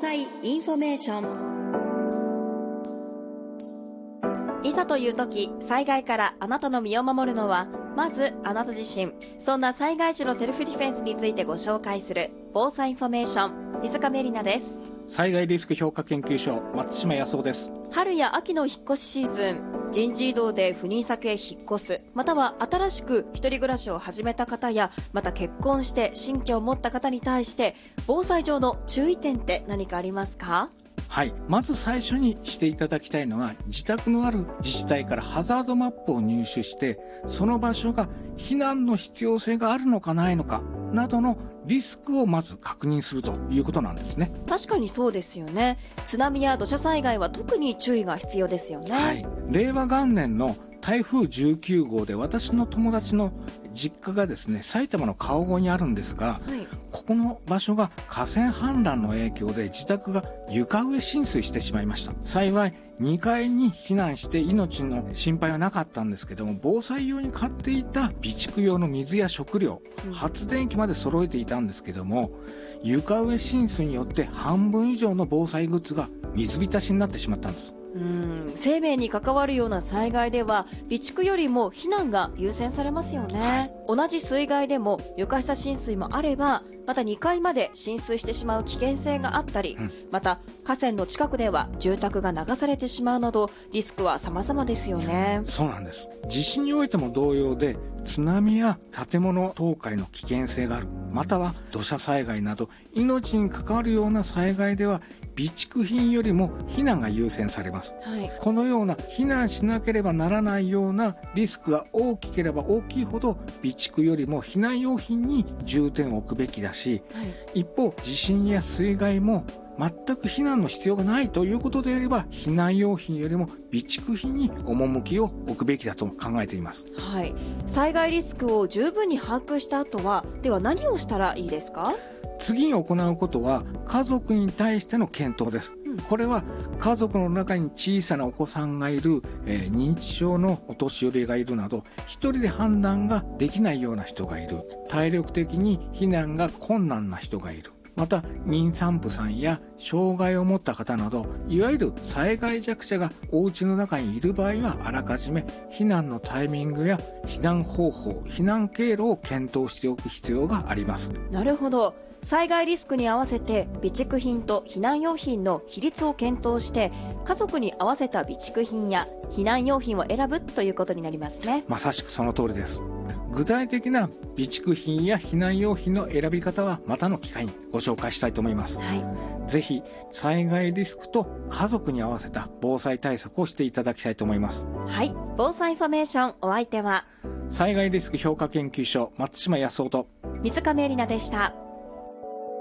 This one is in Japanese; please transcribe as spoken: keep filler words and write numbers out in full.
災インフォメーション。いざという時、災害からあなたの身を守るのはまずあなた自身。そんな災害時のセルフディフェンスについてご紹介する防災インフォメーション、水上絵里奈です。 災害リスク評価研究所、松島康夫です。 春や秋の引っ越しシーズン、人事異動で赴任先へ引っ越す、または新しく一人暮らしを始めた方や、また結婚して新居を持った方に対して防災上の注意点って何かありますか？ はい、まず最初にしていただきたいのは、自宅のある自治体からハザードマップを入手して、その場所が避難の必要性があるのかないのかなどのリスクをまず確認するということなんですね。 確かにそうですよね。津波や土砂災害は特に注意が必要ですよね。 はい、令和元年の台風じゅうきゅうごうで私の友達の実家がですね、埼玉の川越にあるんですが、はい、ここの場所が河川氾濫の影響で自宅が床上浸水してしまいました。幸いにかいに避難して命の心配はなかったんですけども、防災用に買っていた備蓄用の水や食料、うん、発電機まで揃えていたんですけども、床上浸水によって半分以上の防災グッズが水浸しになってしまったんです。 うん、生命に関わるような災害では備蓄よりも避難が優先されますよね。同じ水害でも床下浸水もあれば、またにかいまで浸水してしまう危険性があったり、うん、また河川の近くでは住宅が流されてしまうなどリスクは様々ですよね。 そうなんです。地震においても同様で、津波や建物倒壊の危険性がある、または土砂災害など命に関わるような災害では備蓄品よりも避難が優先されます、はい、このような避難しなければならないようなリスクが大きければ大きいほど備蓄よりも避難用品に重点を置くべきだし、はい、一方地震や水害も全く避難の必要がないということであれば、避難用品よりも備蓄品に趣を置くべきだと考えています。 はい、災害リスクを十分に把握した後は、では何をしたらいいですか？ 次に行うことは家族に対しての検討です、うん、これは家族の中に小さなお子さんがいる、えー、認知症のお年寄りがいるなど、一人で判断ができないような人がいる、体力的に避難が困難な人がいる、また妊産婦さんや障害を持った方など、いわゆる災害弱者がお家の中にいる場合は、あらかじめ避難のタイミングや避難方法、避難経路を検討しておく必要があります。 なるほど。災害リスクに合わせて備蓄品と避難用品の比率を検討して、家族に合わせた備蓄品や避難用品を選ぶということになりますね。 まさしくその通りです。具体的な備蓄品や避難用品の選び方はまたの機会にご紹介したいと思います、はい、ぜひ災害リスクと家族に合わせた防災対策をしていただきたいと思います。 はい、防災インフォメーション、お相手は災害リスク評価研究所、松島康夫と水上絵里奈でした。